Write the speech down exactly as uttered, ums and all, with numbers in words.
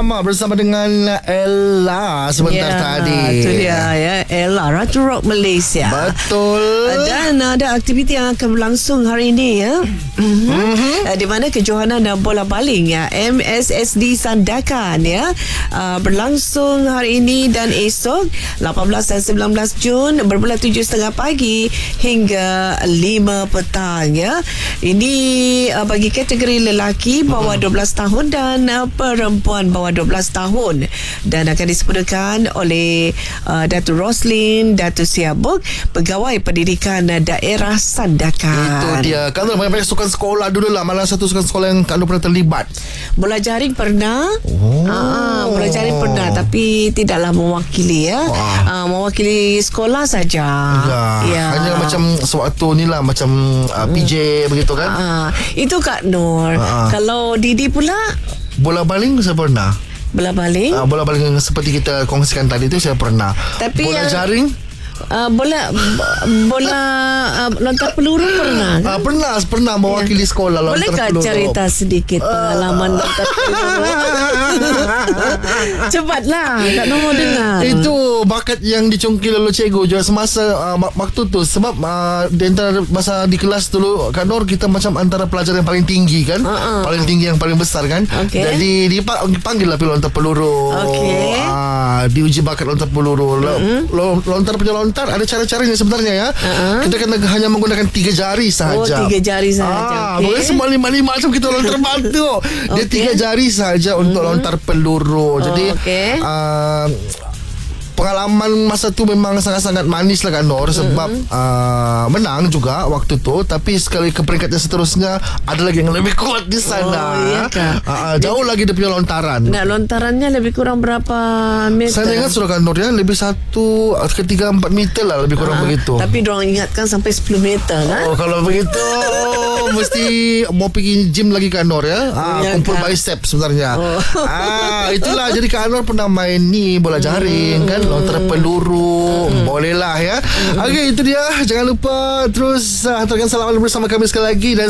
Bersama Bersama dengan Ella sebentar ya, tadi. Itu dia ya, Ella, Ratu Rock Malaysia. Betul. Dan ada aktiviti yang akan berlangsung hari ini ya. Mm-hmm. Mm-hmm. Di mana kejohanan bola baling ya, M S S D Sandakan ya, uh, berlangsung hari ini dan esok lapan belas dan sembilan belas Jun bermula tujuh tiga puluh pagi hingga lima petang ya. Ini uh, bagi kategori lelaki bawah dua belas tahun dan uh, perempuan bawah dua belas tahun, dan akan disempurnakan oleh uh, Datuk Roslin Datuk Siabuk, Pegawai Pendidikan Daerah Sandakan. Itu dia. Kan banyak-banyak sukan sekolah dulu lah. Malah satu sukan sekolah yang Kak Nur pernah terlibat. Bola jaring pernah. Oh. Aa, bola jaring pernah, tapi tidaklah mewakili ya. Aa, mewakili sekolah saja. Ya, ya. Hanya macam sewaktu ni lah, macam uh, P J begitu kan. Aa, itu Kak Nur. Aa. Kalau Didi pula, Bola baling saya pernah. bola baling. Uh, bola baling yang seperti kita kongsikan tadi tu saya pernah. Tapi bola yang, jaring uh, bola bola uh, lontar peluru pernah kan? uh, pernah pernah mewakili ya. Sekolah lontar Bolehkah peluru. cerita sedikit pengalaman uh. lontar peluru? Cepatlah, Kak Nur mau dengar. Itu bakat yang dicongkil oleh cikgu juga semasa uh, waktu tu. Sebab uh, di antara masa di kelas dulu Kak Nur, kita macam antara pelajar yang paling tinggi kan, uh-uh. paling tinggi yang paling besar kan. Okay. Jadi dipanggil lah lontar peluru. Okay. uh, Diuji bakat lontar peluru. mm-hmm. Lontar punya lontar ada cara-caranya sebenarnya ya. uh-uh. Kita kena hanya menggunakan tiga jari sahaja. Oh, tiga jari sahaja. Ah, okay. Boleh semua lima-lima macam kita lontar batu. Dia okay. tiga jari sahaja untuk mm-hmm. lontar peluru. Jadi oh, okay. uh, pengalaman masa tu memang sangat-sangat manis lah Kak Nur. Sebab mm-hmm. uh, menang juga waktu tu. Tapi sekali ke peringkat yang seterusnya ada lagi yang lebih kuat di sana. Oh, iya uh, Jauh dia, lagi dia punya lontaran. Nah, lontarannya lebih kurang berapa meter? Saya ingat sudah Kak Nur ya, lebih satu ketiga empat meter lah, lebih kurang uh, begitu. Tapi diorang ingatkan sampai sepuluh meter kan? Oh, kalau begitu mesti mau pergi gym lagi Kak Nur ya. Ah, ya kumpul kan? Bicep sebenarnya. Oh. Ah, itulah. Jadi Kak Nur pernah main ni bola jaring hmm. kan, lontar peluru. hmm. Boleh lah ya. hmm. Okey, itu dia. Jangan lupa terus uh, hantarkan salam bersama kami sekali lagi. Dan